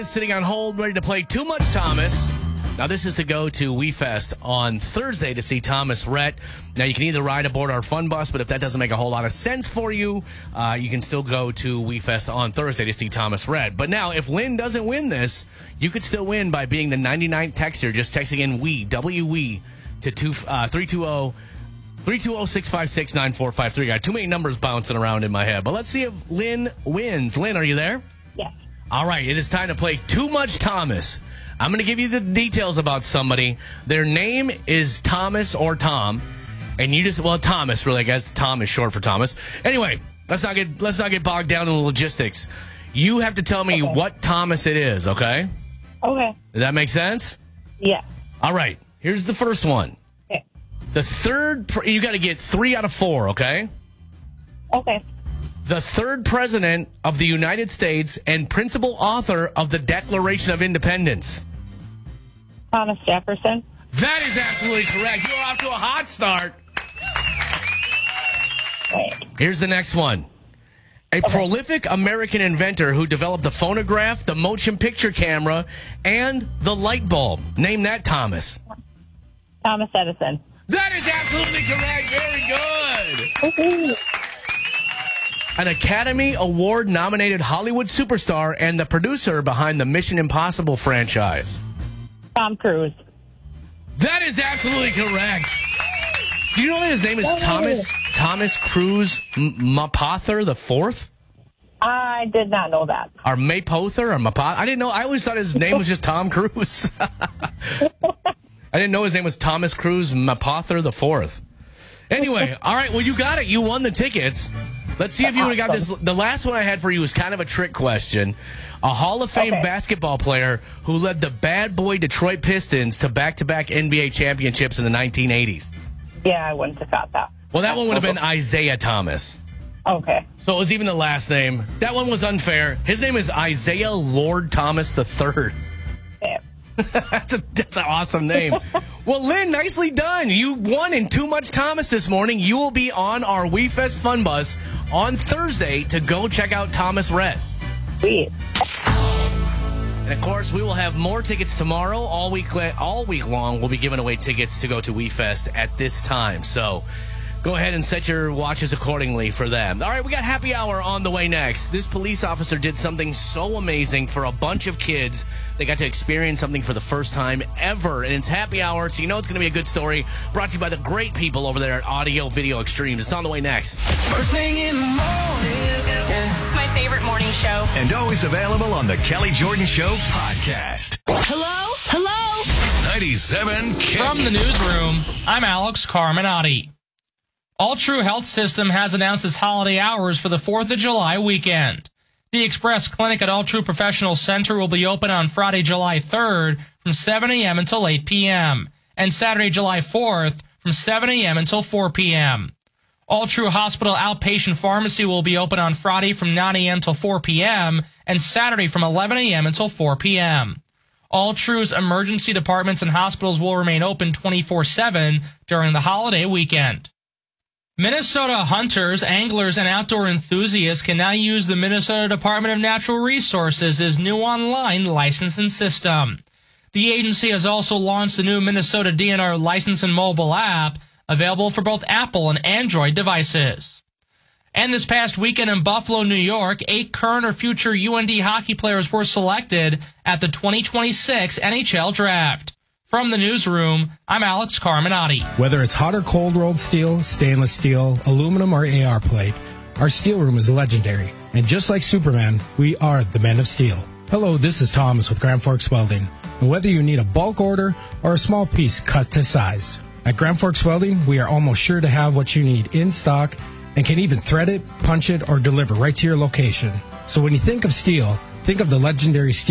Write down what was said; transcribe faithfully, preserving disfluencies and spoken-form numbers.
Sitting on hold, ready to play Too Much Thomas. Now, this is to go to WeFest on Thursday to see Thomas Rhett. Now, you can either ride aboard our fun bus, but if that doesn't make a whole lot of sense for you, uh, you can still go to WeFest on Thursday to see Thomas Rhett. But now, if Lynn doesn't win this, you could still win by being the ninety-ninth texter, just texting in WE, W E, to two, uh, three two zero, three two zero, six five six, nine four five three. Got too many numbers bouncing around in my head. But let's see if Lynn wins. Lynn, are you there? Yes. All right, it is time to play Too Much Thomas. I'm going to give you the details about somebody. Their name is Thomas or Tom, and you just well Thomas really. I guess Tom is short for Thomas. Anyway, let's not get let's not get bogged down in the logistics. You have to tell me Okay. what Thomas it is. Okay? Okay. Does that make sense? Yes. All right. Here's the first one. Okay. The third. Pr- you got to get three out of four. Okay? Okay. The third president of the United States and principal author of the Declaration of Independence. Thomas Jefferson. That is absolutely correct. You're off to a hot start. Wait. Here's the next one. A prolific American inventor who developed the phonograph, the motion picture camera, and the light bulb. Name that, Thomas. Thomas Edison. That is absolutely correct. Very good. An Academy Award-nominated Hollywood superstar and the producer behind the Mission Impossible franchise. Tom Cruise. That is absolutely correct. Do you know that his name is Thomas Thomas Cruise M- Mapother the Fourth? I did not know that. Or Mapother or Mapother? I didn't know. I always thought his name was just Tom Cruise. I didn't know his name was Thomas Cruise Mapother the Fourth. Anyway, all right. Well, you got it. You won the tickets. Let's see if you would have got this. The last one I had for you was kind of a trick question. A Hall of Fame Okay. basketball player who led the bad boy Detroit Pistons to back-to-back N B A championships in the nineteen eighties. Yeah, I wouldn't have got that. Well, that one would have been Isaiah Thomas. Okay. So it was even the last name. That one was unfair. His name is Isaiah Lord Thomas the Third. Okay. That's, a, that's an awesome name. Well, Lynn, nicely done. You won in Too Much Thomas this morning. You will be on our WeFest Fun Bus on Thursday to go check out Thomas Rhett. Sweet. And, of course, we will have more tickets tomorrow. All week, all week long, we'll be giving away tickets to go to WeFest at this time. So go ahead and set your watches accordingly for them. All right, we got happy hour on the way next. This police officer did something so amazing for a bunch of kids. They got to experience something for the first time ever. And it's happy hour, so you know it's going to be a good story. Brought to you by the great people over there at Audio Video Extremes. It's on the way next. First thing in the morning. Yeah. My favorite morning show. And always available on the Kelly Jordan Show podcast. Hello? Hello? ninety-seven K. From the newsroom, I'm Alex Carminati. All True Health System has announced its holiday hours for the fourth of July weekend. The Express Clinic at All True Professional Center will be open on Friday, July third from seven a.m. until eight p.m. and Saturday, July fourth from seven a.m. until four p.m. All True Hospital Outpatient Pharmacy will be open on Friday from nine a.m. till four p.m. and Saturday from eleven a.m. until four p.m. All True's emergency departments and hospitals will remain open twenty-four seven during the holiday weekend. Minnesota hunters, anglers, and outdoor enthusiasts can now use the Minnesota Department of Natural Resources' new online licensing system. The agency has also launched the new Minnesota D N R license and mobile app, available for both Apple and Android devices. And this past weekend in Buffalo, New York, eight current or future U N D hockey players were selected at the twenty twenty-six N H L Draft. From the newsroom, I'm Alex Carminati. Whether it's hot or cold rolled steel, stainless steel, aluminum, or A R plate, our steel room is legendary. And just like Superman, we are the men of steel. Hello, this is Thomas with Grand Forks Welding. And whether you need a bulk order or a small piece cut to size, at Grand Forks Welding, we are almost sure to have what you need in stock and can even thread it, punch it, or deliver right to your location. So when you think of steel, think of the legendary steel